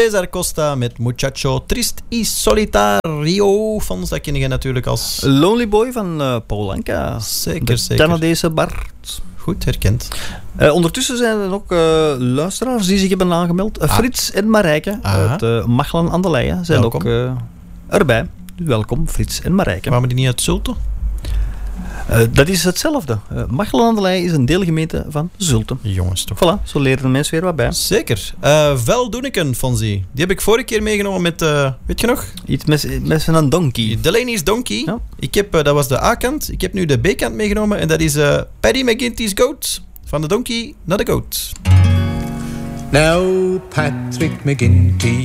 Cesar Costa met Muchacho Trist y Solitario. Fans, dat ken je natuurlijk als... Lonely Boy van Paul Anka. Zeker. Canadese Bart. Goed herkend. Ondertussen zijn er ook luisteraars die zich hebben aangemeld. Frits en Marijke uit Machelen aan de Leyen zijn ook erbij. Welkom, Frits en Marijke. Kwamen die niet uit Zulte? Dat is hetzelfde. Machelen aan de Leyen is een deelgemeente van Zulte. Jongens, toch. Voilà, zo leren de mensen weer wat bij. Zeker. Veldoeneken, Fonzie. Die heb ik vorige keer meegenomen met, weet je nog? Iets met een donkey. Delaney's Donkey. Ja. Dat was de A-kant. Ik heb nu de B-kant meegenomen. En dat is Paddy McGinty's Goat. Van de donkey naar de goat. Now Patrick McGinty